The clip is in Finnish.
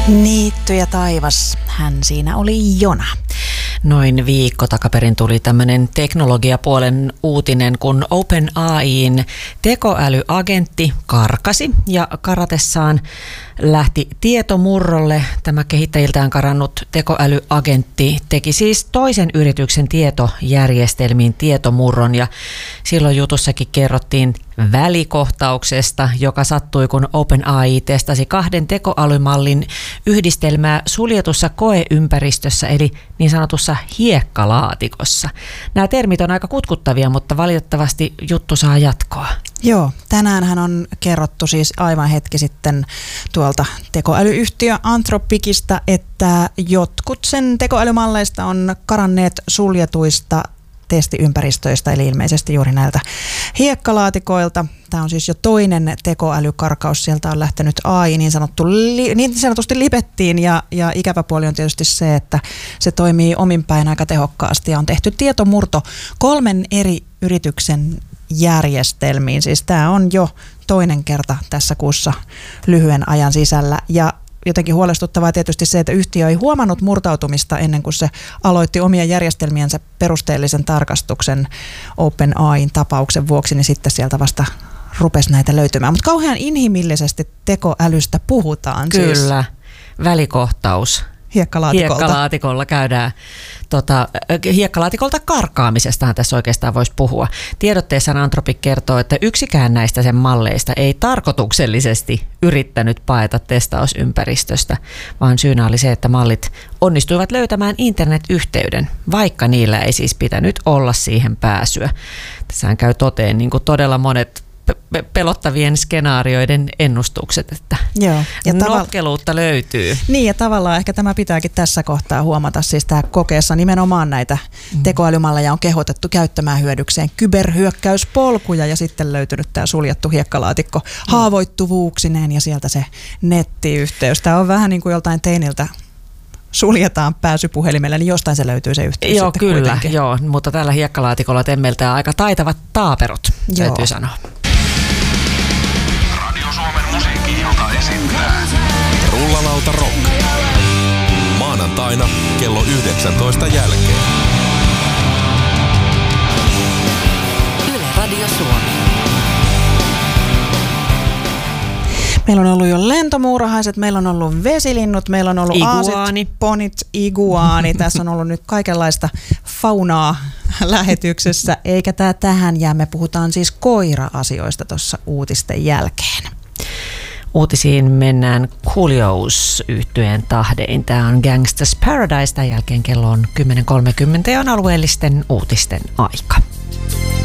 Niitty ja taivas, hän siinä oli Jona. Noin viikko takaperin tuli tämmöinen teknologiapuolen uutinen, kun OpenAI:n tekoälyagentti karkasi ja karatessaan lähti tietomurrolle. Tämä kehittäjiltään karannut tekoälyagentti teki siis toisen yrityksen tietojärjestelmiin tietomurron ja silloin jutussakin kerrottiin välikohtauksesta, joka sattui, kun OpenAI testasi kahden tekoälymallin yhdistelmää suljetussa koeympäristössä, eli niin sanotussa hiekkalaatikossa. Nämä termit on aika kutkuttavia, mutta valitettavasti juttu saa jatkoa. Joo, tänäänhän on kerrottu siis aivan hetki sitten tuolta tekoälyyhtiö Anthropicista, että jotkut sen tekoälymalleista on karanneet suljetuista testiympäristöistä, eli ilmeisesti juuri näiltä hiekkalaatikoilta. Tämä on siis jo toinen tekoälykarkaus. Sieltä on lähtenyt AI niin sanotusti lipettiin ja ikävä puoli on tietysti se, että se toimii omin päin aika tehokkaasti ja on tehty tietomurto 3 eri yrityksen järjestelmiin. Siis tämä on jo toinen kerta tässä kuussa lyhyen ajan sisällä ja jotenkin huolestuttavaa tietysti se, että yhtiö ei huomannut murtautumista ennen kuin se aloitti omien järjestelmiensä perusteellisen tarkastuksen OpenAI:n tapauksen vuoksi, niin sitten sieltä vasta rupesi näitä löytymään. Mutta kauhean inhimillisesti tekoälystä puhutaan. Kyllä, siis välikohtaus. Hiekkalaatikolla käydään. Hiekkalaatikolta karkaamisestahan tässä oikeastaan voisi puhua. Tiedotteessaan Anthropic kertoo, että yksikään näistä sen malleista ei tarkoituksellisesti yrittänyt paeta testausympäristöstä, vaan syynä oli se, että mallit onnistuivat löytämään internetyhteyden, vaikka niillä ei siis pitänyt olla siihen pääsyä. Tässähän käy toteen niin kuin todella monet pelottavien skenaarioiden ennustukset, että joo, ja nokkeluutta löytyy. Niin ja tavallaan ehkä tämä pitääkin tässä kohtaa huomata, siis tämä kokeessa nimenomaan näitä tekoälymalleja on kehotettu käyttämään hyödykseen kyberhyökkäyspolkuja ja sitten löytynyt tämä suljettu hiekkalaatikko haavoittuvuuksineen ja sieltä se nettiyhteys. Tämä on vähän niin kuin joltain teiniltä suljetaan pääsy puhelimelle, niin jostain se löytyy se yhteys. Joo, kyllä, kuitenkin. Joo, mutta tällä hiekkalaatikolla temmeltää aika taitavat taaperot, täytyy sanoa. Radio Suomen musiikki-ilta esittää Rullalauta Rock. Maanantaina kello 19 jälkeen. Yle Radio Suomi. Meillä on ollut jo lentomuurahaiset, meillä on ollut vesilinnut, meillä on ollut aasit, ponit, iguaani. Tässä on ollut nyt kaikenlaista faunaa lähetyksessä, eikä tämä tähän jää. Me puhutaan siis koira-asioista tuossa uutisten jälkeen. Uutisiin mennään Coolious-yhtyeen tahdein. Tämä on Gangsta's Paradise. Tämän jälkeen kello on 10.30 ja on alueellisten uutisten aika.